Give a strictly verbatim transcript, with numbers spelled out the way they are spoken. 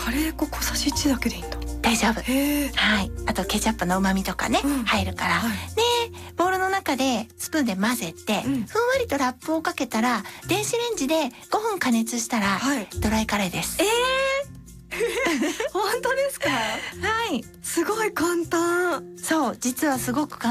カレー粉小さじいちだけでいいんだ。 大丈夫。 へえ。 はい。あとケチャップの旨味とかね、 うん、 入るから、 はい、 でボウルの中でスプーンで混ぜて、うん、ふんわりとラップをかけたら電子レンジでごふん加熱したら、はい、ドライカレーです。 えー、本当ですか？ はい。 すごい簡単。 そう、実はすごく簡単